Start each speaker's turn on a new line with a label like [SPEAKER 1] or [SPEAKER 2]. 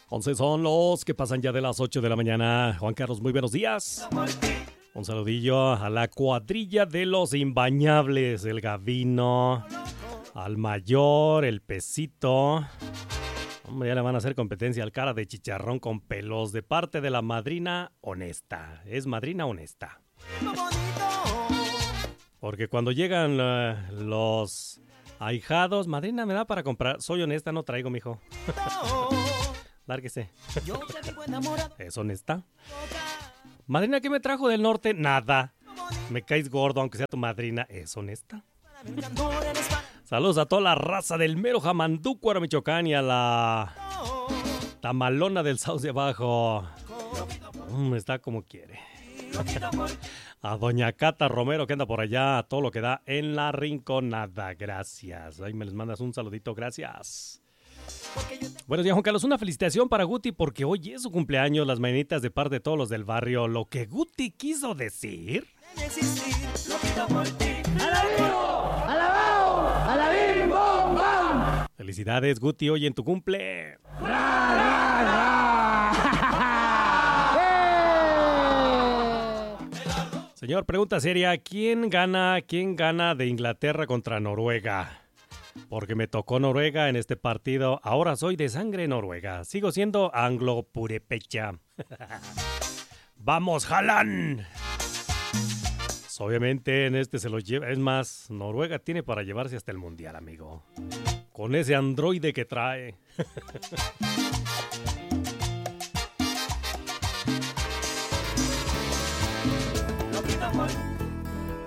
[SPEAKER 1] 11 son los que pasan ya de las 8 de la mañana. Juan Carlos, muy buenos días. Un saludillo a la cuadrilla de los imbañables, el Gavino, al Mayor, el Pesito. Hombre, ya le van a hacer competencia al cara de chicharrón con pelos de parte de la madrina honesta. Es madrina honesta. Porque cuando llegan los ahijados, madrina, ¿me da para comprar? Soy honesta, no traigo, mijo. Lárguese. ¿Es honesta? Madrina, ¿qué me trajo del norte? Nada. Me caes gordo, aunque sea tu madrina. ¿Es honesta? Saludos a toda la raza del mero Jamandúcuaro, Michoacán, y a la tamalona del Sauce Abajo. Está como quiere. A doña Cata Romero, que anda por allá, a todo lo que da en la Rinconada. Gracias. Ahí me les mandas un saludito, gracias. Buenos días, Juan Carlos. Una felicitación para Guti porque hoy es su cumpleaños. Las mañanitas de parte de todos los del barrio. Lo que Guti quiso decir.
[SPEAKER 2] ¡Alabim, bom, bam!
[SPEAKER 1] Felicidades, Guti, hoy en tu cumple. Señor, pregunta seria. ¿Quién gana de Inglaterra contra Noruega? Porque me tocó Noruega en este partido. Ahora soy de sangre noruega. Sigo siendo anglo-purepecha. ¡Vamos, Haaland! Obviamente en este se lo lleva. Es más, Noruega tiene para llevarse hasta el mundial, amigo. Con ese androide que trae.